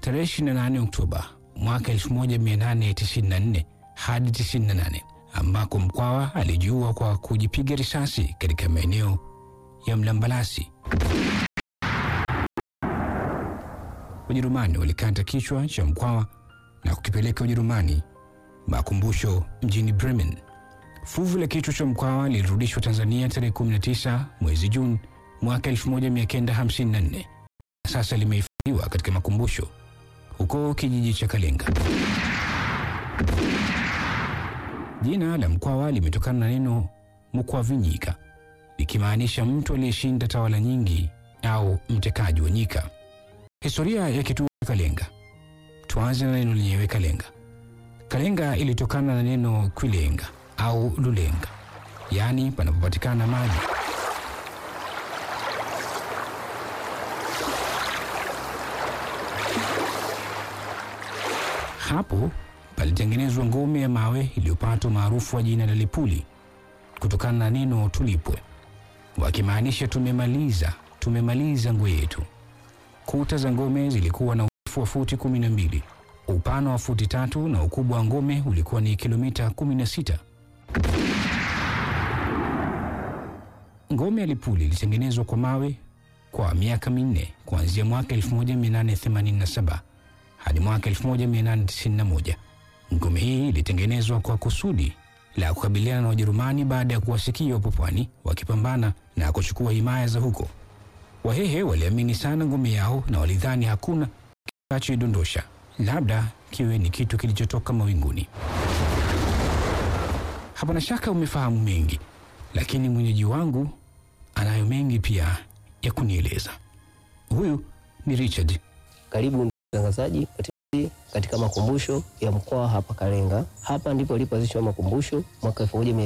tarehe 28 Oktoba mwaka 1894 hadi 98, ambako Mkwawa alijiua kwa kujipiga risasi katika maeneo ya Mlambalasi. Wajerumani walikata kichwa cha Mkwawa na kukipeleka Ujerumani makumbusho mjini Bremen. Fuvu la kichwa cha Mkwawa lilirudishwa Tanzania tarehe 19 mwezi Juni mwaka 1954. Sasa limehifadhiwa katika makumbusho huko kijiji cha Kalenga. Jina la Mkwawa limetokana na neno Mkwavinyika, likimaanisha mtu aliyeshinda tawala nyingi au mtekaji wa nyika. Historia ya kituo cha Kalenga. Tuanze na neno lenyewe Kalenga. Kalenga ilitokana na neno Kwilenga au Lulenga, yaani panapopatikana maji. Hapo palitengenezwa ngome ya mawe iliyopata maarufu wa jina la Lipuli kutokana na neno tulipwe, wakimaanisha tumemaliza ngwe yetu. Kuta za ngome zilikuwa na urefu wa futi 12, upana wa futi 3 na ukubwa wa ngome ulikuwa ni kilomita 16. Ngome ya Lipuli ilitengenezwa kwa mawe kwa miaka 4 kuanzia mwaka 1887 hadi mwaka 1891. Ngome hii ilitengenezwa kwa kusudi la kukabiliana na Wajerumani baada ya kuwasikia wapo pwani wakipambana na kuchukua himaya za huko. Wahehe waliamini sana ngome yao na walidhani hakuna kitakachodondosha, labda kiwe ni kitu kilichotoka mawinguni. Hapana shaka umefahamu mengi, lakini mwenyeji wangu anayo mengi pia ya kunieleza. Huyu ni Richard. Karibu mtangazaji katika makumbusho ya Mkwawa hapa Kalenga. Hapa ndipo yalipoanzishwa makumbusho mwaka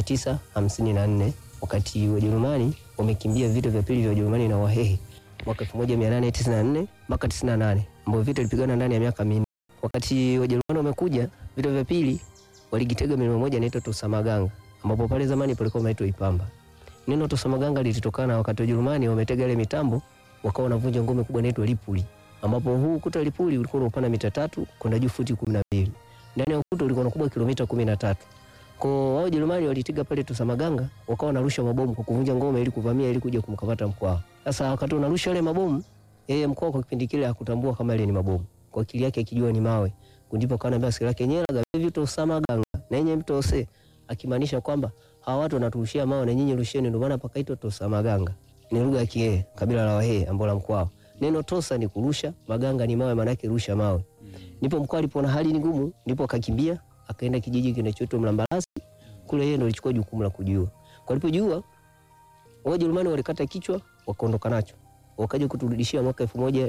1954 wakati Wajerumani wamekimbia vita vya pili vya Wajerumani na Wahehe mwaka 1894 mpaka 98, ambapo vita vilipigana ndani ya miaka 4. Wakati Wajerumani wamekuja vita vya pili, waligitega milima moja inaitwa Tosamaganga, ambapo pale zamani palikuwa inaitwa Ipamba. Neno Tosamaganga lilitokana wakati Wajerumani wametega ile mitambo, wakawa wanavunja ngome kubwa inaitwa Lipuli, ambapo huu ukuta Lipuli ulikuwa unapana mita 3 kwenda juu futi 12. Ndani ya ukuta ulikuwa unakubwa kilomita 13. Kwa wao Wajerumani walitega pale Tosamaganga, wakawa wanarusha mabomu kwa kuvunja ngome ili kuvamia ili kuja kumkamata Mkwawa. Sasa wakati wanarusha ile mabomu, yeye Mkwawa kwa kipindi kile hakutambua kama ile ni mabomu. Kwa akili yake akijua ni mawe. Ndipo kaanaambia askari yake nyera gavi Tosamaganga na yenye mtose, akimaanisha kwamba hawa watu wanaturushia mawe na nyinyi rusheni, ndio maana pakaitwa Tosamaganga. Ni lugha ya Kihehe, kabila la Wahehe ambao la Mkwawa. Neno tosa ni kurusha, maganga ni mawe, maana yake rusha mawe. Ndipo Mkwawa alipoona hali ni ngumu, ndipo akakimbia, akaenda kijiji kinachoitwa Mlambalasi. Kule yeye ndio alichukua jukumu la kujiua. Kwa alipojua, Wajerumani walikata kichwa, wakaondoka nacho. Wakaja kuturudishia mwaka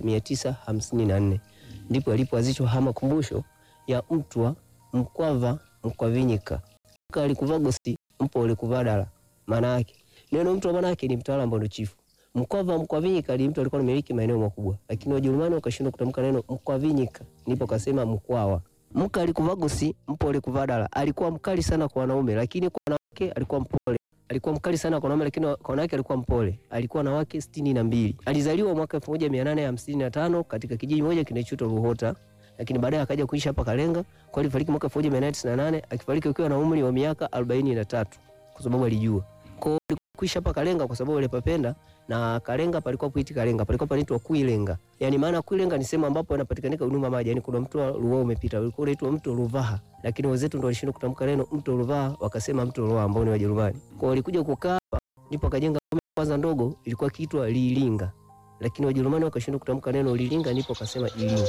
1954. Ndipo alipoanzishwa hama makumbusho ya Mtwa Mkwava Mkwavinyika. Alikuvagosi mpo ulikuvadala. Maana yake neno Mtwa maana yake ni mtawala ambao ndio chifu. Mkwava Mkwavinyika ni mtu alikuwa anamiliki maeneo makubwa, lakini Wajerumani wakashindwa kutamka neno Mkwavinyika, ndipo akasema Mkwawa. Mka alikuvagosi mpo ulikuvadala. Alikuwa mkali sana kwa wanaume, lakini kwa wanawake alikuwa mpole. Alikuwa mkali sana kwa wanaume, lakini kwa wanawake alikuwa mpole. Alikuwa na wake 62. Alizaliwa mwaka 1855 katika kijiji moja kinachoitwa Ruhota, lakini baadaye akaja kuishi hapa Kalenga. Kwa alifariki mwaka 1898, akifariki akiwa na umri wa miaka 43 kwa sababu alijua. Kwa kuishi hapa Kalenga kwa sababu alipapenda, na Kalenga palikuwa kuiti Kalenga, palikuwa panaitwa Kwilenga. Yaani maana Kwilenga ni sehemu ambapo yanapatikanika huduma maji, yani kuna mto wa Ruwa umepita, ulikuwa unaitwa mto Ruvaha, lakini wenzetu ndio walishindwa kutamka neno mto Ruvaha, wakasema mto Ruwa ambao ni Wajerumani. Kwa walikuja kukaa hapa, ndipo akajenga ngome kwanza ndogo ilikuwa kiitwa Lilinga, lakini Wajerumani wakashindwa kutamka neno Lilinga, ndipo akasema Ilinga.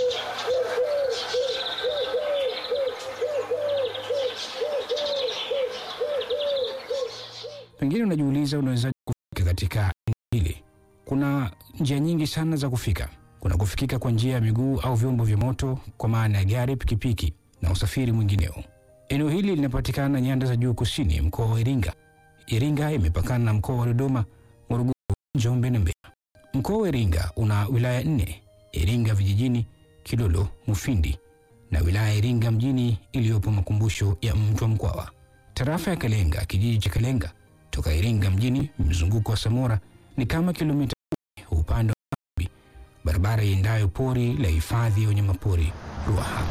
Pengine unajiuliza unaweza kufika katika hili. Kuna njia nyingi sana za kufika. Kuna kufikika kwa njia ya miguu au vyombo vya moto kwa maana ya gari, pikipiki na usafiri mwingineo. Eneo hili linapatikana nyanda za juu kusini, mkoa wa Iringa. Iringa imepakana na mkoa wa Dodoma, Morogoro, Njombe na Mbeya. Mkoa wa Iringa una wilaya 4: Iringa vijijini, Kilolo, Mufindi na wilaya ya Iringa mjini iliyopo makumbusho ya Mtwa Mkwawa. Tarafa ya Kalenga, kijiji cha Kalenga toka Iringa mjini, mzunguko wa Samora ni kama kilomita 10 upande wa magharibi barabara iendayo pori la hifadhi ya wanyamapori Ruaha.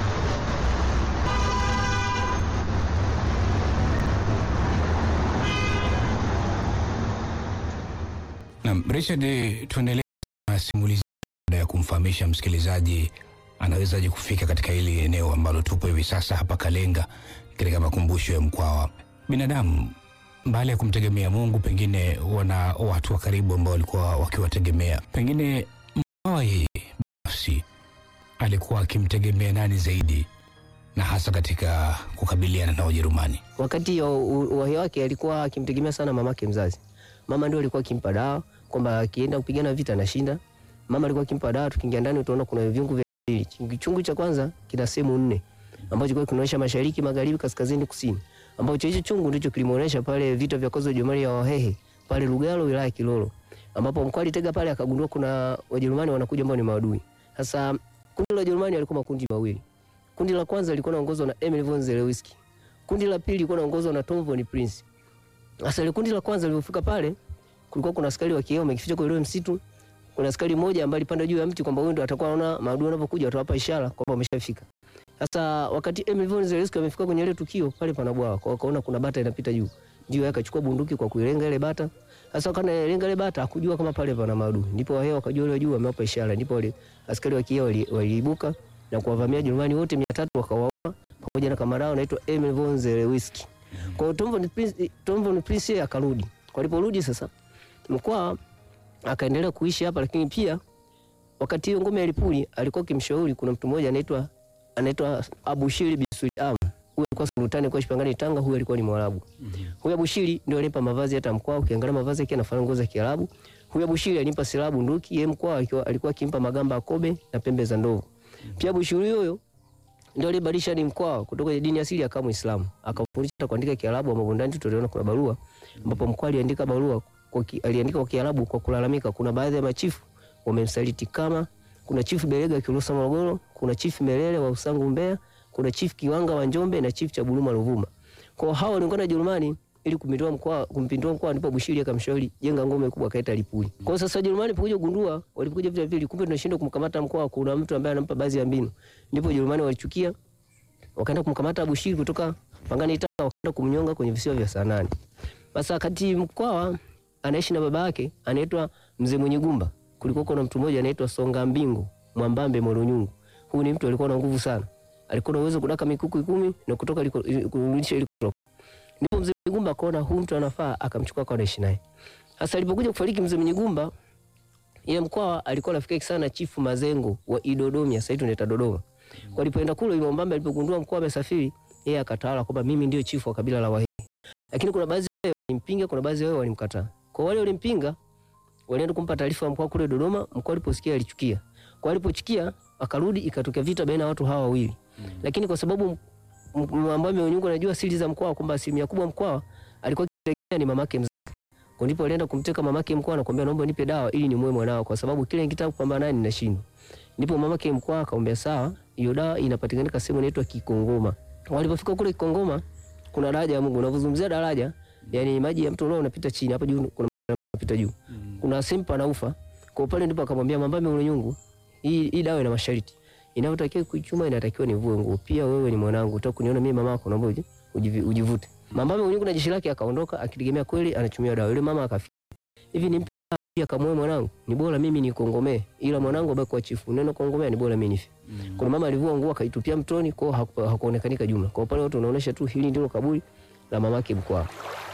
Na Richard, tuendelee na simulizi baada ya kumfahamisha msikilizaji anawezaje kufika katika hili eneo ambalo tupo hivi sasa hapa Kalenga katika makumbusho ya Mkwawa. Binadamu mbali ya kumtegemea Mungu, pengine wana watu wa karibu ambao walikuwa wakiwategemea. Pengine Mkwawa yeye binafsi alikuwa akimtegemea nani zaidi, na hasa katika kukabiliana na Wajerumani? Wakati uhai wake alikuwa akimtegemea sana mamake mzazi. Mama ndio alikuwa akimpa dawa kwamba akienda kupigana vita anashinda. Mama alikuwa akimpa dawa, tukiingia ndani utaona kuna viungu vya pili. Chungu cha kwanza kina sehemu 4 ambacho kwa kinaonyesha mashariki, magharibi, kaskazini, kusini. Ambacho hicho chungu ndicho kilimuonesha pale vita vya kwanza Jerumani ya Wahehe pale Lugalo, wilaya Kilolo, ambapo Mkwawa alitega pale akagundua kuna Wajerumani wanakuja ambao ni maadui. Sasa kundi la Wajerumani walikuwa makundi mawili. Kundi la kwanza lilikuwa linaongozwa na Emil von Zelewski. Kundi la pili lilikuwa linaongozwa na Tom von Prince. Sasa ile kundi la kwanza lilipofika pale, kulikuwa kuna askari wa kieo wamekificha kwa ile msitu. Kuna askari mmoja ambaye alipanda juu ya mti kwamba huyo ndo atakuwa anaona maadui wanapokuja, atawapa ishara kwamba wameshafika. Sasa wakati Emil von Zelewski amefika kwenye ile tukio pale pana bwawa, kwa akaona kuna bata inapita juu. Ndio akachukua bunduki kwa kuilenga ile bata. Sasa kana ilenga ile bata hakujua kama pale pana maadui. Ndipo wao wakajua ile juu amewapa ishara. Ndipo wale askari wa kieo waliibuka na kuwavamia Jerumani wote 300 wakawaua pamoja na kamera yao anaitwa Emil von Zelewski. Kwa hiyo Tom von Prince akarudi. Waliporudi sasa Mkwawa akaendelea kuishi hapa, lakini pia wakati hiyo ngome ya Lipuli alikuwa kimshauri kuna mtu mmoja anaitwa Abushiri Bisulam. Huyo alikuwa sultani kwa Shipangani Tanga, huyo alikuwa ni Mwarabu. Huyo Abushiri ndio alimpa mavazi hata Mkwawa, ukiangalia mavazi yake yanafanana ngozi ya Kiarabu. Huyo Abushiri alimpa silaha bunduki, yeye Mkwawa alikuwa akimpa magamba ya kobe na pembe za ndovu. Pia Abushiri huyo ndio alibadilisha dini Mkwawa kutoka dini asili akawa Muislamu. Akafundisha hata kuandika Kiarabu, ambapo ndani tuliona kuna barua ambapo Mkwawa aliandika barua aliandika kwa Kiarabu kwa kulalamika kuna baadhi ya machifu wamemsaliti, kama kuna chifu Berega Kirusa Morogoro, kuna chifu Melele wa Usangu Mbeya, kuna chifu Kiwanga wa Njombe na chifu cha Buluma Ruvuma. Kwa hao waliungana Jerumani ili kumpindua Mkwawa, ndipo Bushiri akamshauri jenga ngome kubwa kaita Lipuli. Kwa sasa Jerumani pokuja kugundua walipokuja vita vile, kumbe tunashindwa kumkamata Mkwawa, kuna mtu ambaye anampa baadhi ya mbinu. Ndipo Jerumani walichukia, wakaenda kumkamata Bushiri kutoka Pangani Tanga, wakaenda kumnyonga kwenye visiwa vya Sanani. Basi wakati Mkwawa anaishi na baba yake anaitwa Mzee Mwenye Gumba, kulikuwa kuna mtu mmoja anaitwa Songa Mbingo Mwambambe Moronyungu. Huyu ni mtu alikuwa na nguvu sana. Alikuwa na uwezo kudaka mikuku 10 na kutoka kurudisha ile kutoka. Ndipo Mzee Mwenye Gumba akaona huyu mtu anafaa, akamchukua kwa anaishi naye. Sasa alipokuja kufariki Mzee Mwenye Gumba, yeye Mkwawa alikuwa rafiki sana Chifu Mazengo wa Idodomia, sasa hivi tunaita Dodoma. Kwa alipoenda kule yule Mwambambe alipogundua Mkwawa amesafiri, yeye akatawala kwamba mimi ndio chifu wa kabila la Wahehe. Lakini kuna baadhi wao walimpinga, kuna baadhi wao walimkataa. Kwa wale walimpinga walienda kumpa taarifa Mkwawa kule Dodoma. Mkwawa aliposikia alichukia. Kwa alipochukia akarudi, ikatokea vita baina ya watu hawa wawili. Lakini kwa sababu Mwambambe Onyungu anajua siri za Mkwawa kwamba asilimia kubwa Mkwawa alikuwa akitegemea ni mamake mzazi. Kwa ndipo alienda kumteka mamake Mkwawa na kumwambia naomba nipe dawa ili nimuue mwanao, kwa sababu kile nikitaka kupambana naye ninashindwa. Ndipo mamake Mkwawa akamwambia sawa, hiyo dawa inapatikana sehemu inaitwa Kikongoma. Walipofika kule Kikongoma kuna daraja ya Mungu. Unavozungumzia daraja, yani maji ya mto leo unapita chini, hapa juu kuna unapita juu. Kuna sempa na ufa. Kwa pale ndipo akamwambia Mwambambe Onyungu, hii dawa ina masharti. Inayotakiwa kuichuma inatakiwa nivue nguo. Pia wewe ni mwanangu, utaka kuniona mimi mamako, naomba ujivute. Mwambambe Onyungu na jeshi lake akaondoka akitegemea kweli anachumia dawa. Yule mama akafika. Hivi ni pia kamwe mwanangu, ni bora mimi nikongomee, ila mwanangu abaki kwa chifu. Neno kongomea ni bora mimi nife. Kuna mama alivua nguo akaitupia mtoni, kwa hakuonekanika jumla. Kwa pale watu wanaonesha tu hili ndilo kaburi la mamake Mkwawa.